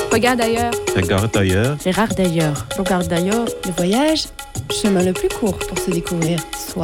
Regarde ailleurs. Regarde ailleurs. C'est rare d'ailleurs. Regarde d'ailleurs. Le voyage, chemin le plus court pour se découvrir soi.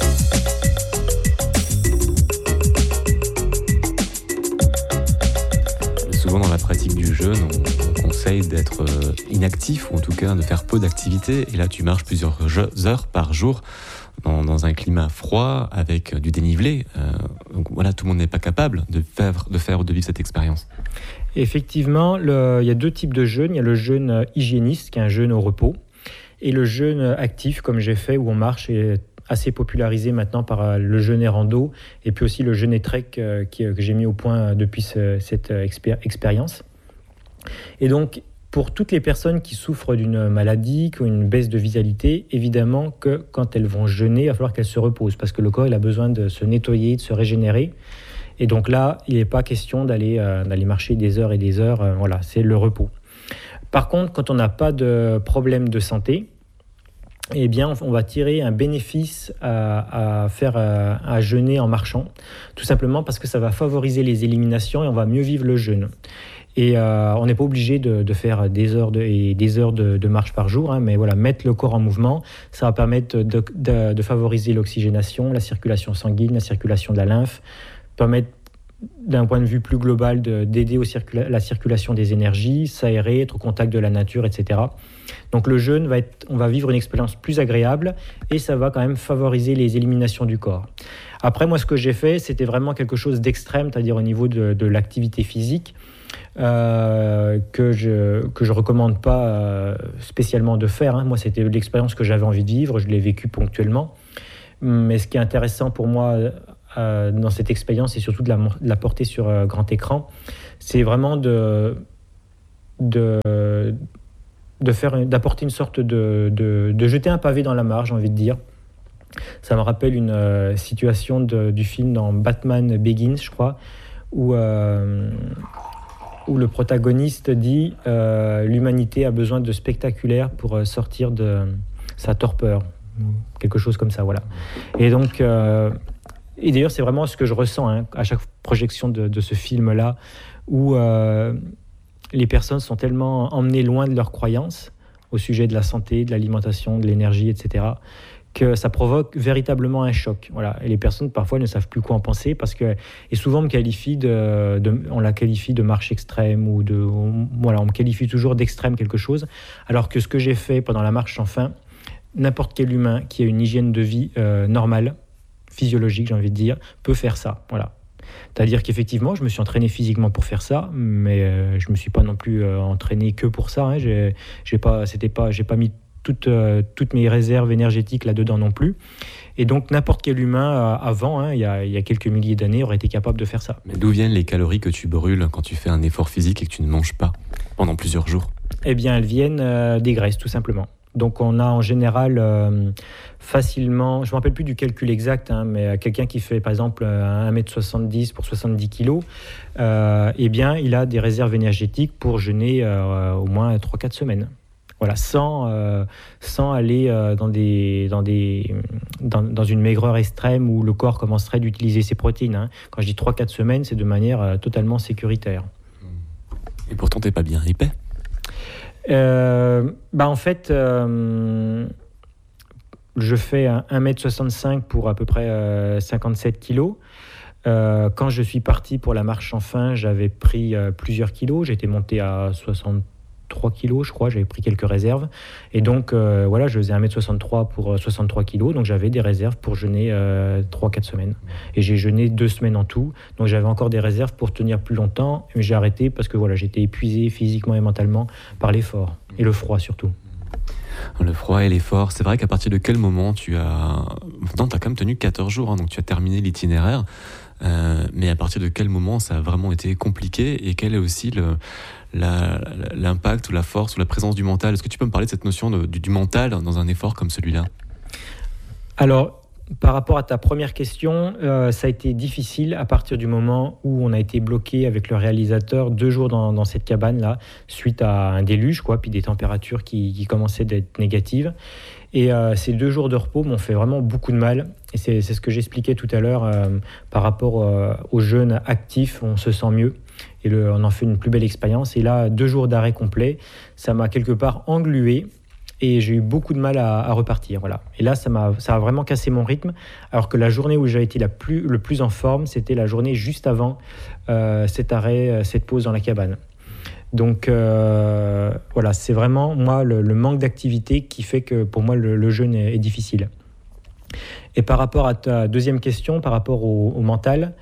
Souvent dans la pratique du jeûne, on conseille d'être inactif, ou en tout cas de faire peu d'activité. Et là, tu marches plusieurs heures par jour dans un climat froid, avec du dénivelé. Donc voilà, tout le monde n'est pas capable de faire ou de vivre cette expérience. Effectivement, il y a deux types de jeûne. Il y a le jeûne hygiéniste, qui est un jeûne au repos, et le jeûne actif, comme j'ai fait, où on marche, est assez popularisé maintenant par le jeûne rando, et puis aussi le jeûne trek que j'ai mis au point depuis cette expérience. Et donc, pour toutes les personnes qui souffrent d'une maladie, qui ont une baisse de vitalité, évidemment que quand elles vont jeûner, il va falloir qu'elles se reposent, parce que le corps il a besoin de se nettoyer, de se régénérer. Et donc là, il n'est pas question d'aller marcher des heures et des heures. Voilà, c'est le repos. Par contre, quand on n'a pas de problème de santé, eh bien, on va tirer un bénéfice à jeûner en marchant, tout simplement parce que ça va favoriser les éliminations et on va mieux vivre le jeûne. Et on n'est pas obligé de faire des heures de marche par jour, hein, mais voilà, mettre le corps en mouvement, ça va permettre de favoriser l'oxygénation, la circulation sanguine, la circulation de la lymphe, permettre d'un point de vue plus global d'aider la circulation des énergies, s'aérer, être au contact de la nature, etc. Donc le jeûne, on va vivre une expérience plus agréable et ça va quand même favoriser les éliminations du corps. Après, moi, ce que j'ai fait, c'était vraiment quelque chose d'extrême, c'est-à-dire au niveau de l'activité physique, que je recommande pas spécialement de faire, hein. Moi, c'était l'expérience que j'avais envie de vivre, je l'ai vécue ponctuellement. Mais ce qui est intéressant pour moi dans cette expérience, et surtout de la porter sur grand écran, c'est vraiment d'apporter une sorte de jeter un pavé dans la mare, j'ai envie de dire. Ça me rappelle une situation du film dans Batman Begins, je crois, où le protagoniste dit l'humanité a besoin de spectaculaire pour sortir de sa torpeur, quelque chose comme ça, voilà. Et donc et d'ailleurs c'est vraiment ce que je ressens, hein, à chaque projection de ce film-là, où les personnes sont tellement emmenées loin de leurs croyances au sujet de la santé, de l'alimentation, de l'énergie, etc., que ça provoque véritablement un choc. Voilà. Et les personnes, parfois, ne savent plus quoi en penser, et souvent, on la qualifie de marche extrême, on me qualifie toujours d'extrême quelque chose, alors que ce que j'ai fait pendant la marche sans fin, n'importe quel humain qui a une hygiène de vie normale, physiologique, j'ai envie de dire, peut faire ça. Voilà. C'est-à-dire qu'effectivement, je me suis entraîné physiquement pour faire ça, mais je me suis pas non plus entraîné que pour ça, hein. J'ai pas mis toutes mes réserves énergétiques là-dedans non plus. Et donc, n'importe quel humain avant, hein, il y a quelques milliers d'années, aurait été capable de faire ça. Mais d'où viennent les calories que tu brûles quand tu fais un effort physique et que tu ne manges pas pendant plusieurs jours ? Eh bien, elles viennent des graisses, tout simplement. Donc, on a en général facilement, je ne me rappelle plus du calcul exact, hein, mais quelqu'un qui fait, par exemple, 1m70 pour 70 kg, eh bien, il a des réserves énergétiques pour jeûner au moins 3-4 semaines. Voilà, sans aller dans une maigreur extrême où le corps commencerait d'utiliser ses protéines, hein. Quand je dis 3-4 semaines, c'est de manière totalement sécuritaire. Et pourtant, tu n'es pas bien épais ? En fait, je fais 1m65 pour à peu près 57 kilos. Quand je suis parti pour la marche sans fin, j'avais pris plusieurs kilos. J'étais monté à 63 kilos, je crois. J'avais pris quelques réserves. Et donc, je faisais 1m63 pour 63 kilos. Donc, j'avais des réserves pour jeûner 3-4 semaines. Et j'ai jeûné 2 semaines en tout. Donc, j'avais encore des réserves pour tenir plus longtemps. Mais j'ai arrêté parce que j'étais épuisé physiquement et mentalement par l'effort. Et le froid, surtout. Le froid et l'effort, c'est vrai qu'à partir de quel moment tu as quand même tenu 14 jours, hein, donc tu as terminé l'itinéraire, mais à partir de quel moment ça a vraiment été compliqué et quel est aussi l'impact ou la force ou la présence du mental ? Est-ce que tu peux me parler de cette notion du mental dans un effort comme celui-là ? Alors, par rapport à ta première question, ça a été difficile à partir du moment où on a été bloqué avec le réalisateur 2 jours dans cette cabane-là, suite à un déluge, puis des températures qui commençaient d'être négatives. Et ces 2 jours de repos m'ont fait vraiment beaucoup de mal. Et c'est ce que j'expliquais tout à l'heure par rapport au jeûne actif, on se sent mieux. et on en fait une plus belle expérience. Et là, 2 jours d'arrêt complet, ça m'a quelque part englué et j'ai eu beaucoup de mal à repartir. Voilà. Et là, ça a vraiment cassé mon rythme, alors que la journée où j'ai été le plus en forme, c'était la journée juste avant cet arrêt, cette pause dans la cabane. Donc voilà, c'est vraiment moi le manque d'activité qui fait que pour moi le jeûne est difficile. Et par rapport à ta deuxième question, par rapport au mental,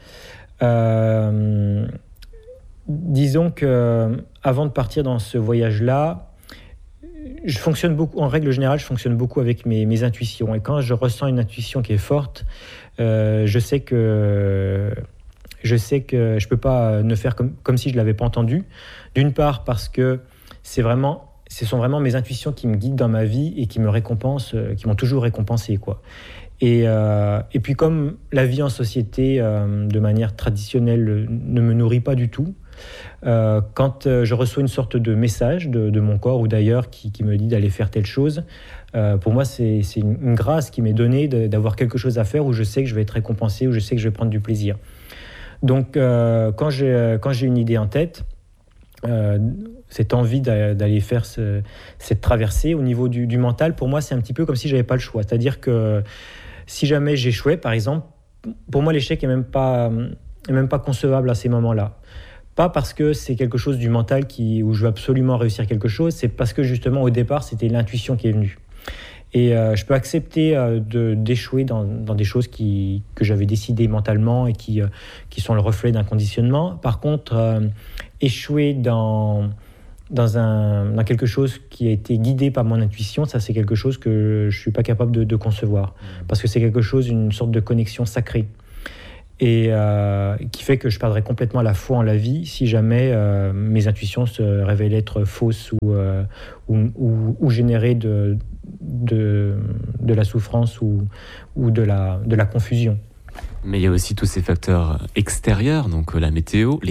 disons que avant de partir dans ce voyage-là, je fonctionne beaucoup, en règle générale, je fonctionne beaucoup avec mes intuitions. Et quand je ressens une intuition qui est forte, je sais que je peux pas ne faire comme si je l'avais pas entendu. D'une part parce que ce sont vraiment mes intuitions qui me guident dans ma vie et qui me récompensent, qui m'ont toujours récompensé, quoi. Et puis comme la vie en société, de manière traditionnelle, ne me nourrit pas du tout, quand je reçois une sorte de message de mon corps ou d'ailleurs qui me dit d'aller faire telle chose, pour moi c'est une grâce qui m'est donnée d'avoir quelque chose à faire où je sais que je vais être récompensé, où je sais que je vais prendre du plaisir. Donc quand j'ai une idée en tête, cette envie d'aller faire cette traversée au niveau du mental, pour moi c'est un petit peu comme si j'avais pas le choix. C'est-à-dire que si jamais j'échouais, par exemple, pour moi l'échec est même pas concevable à ces moments-là. Pas parce que c'est quelque chose du mental où je veux absolument réussir quelque chose, c'est parce que justement au départ c'était l'intuition qui est venue. Et je peux accepter d'échouer dans des choses que j'avais décidées mentalement et qui sont le reflet d'un conditionnement. Par contre, échouer dans quelque chose qui a été guidé par mon intuition, ça c'est quelque chose que je ne suis pas capable de concevoir. Parce que c'est quelque chose, une sorte de connexion sacrée. Et qui fait que je perdrais complètement la foi en la vie si jamais mes intuitions se révélaient être fausses ou générer de la souffrance ou de la confusion. Mais il y a aussi tous ces facteurs extérieurs, donc la météo,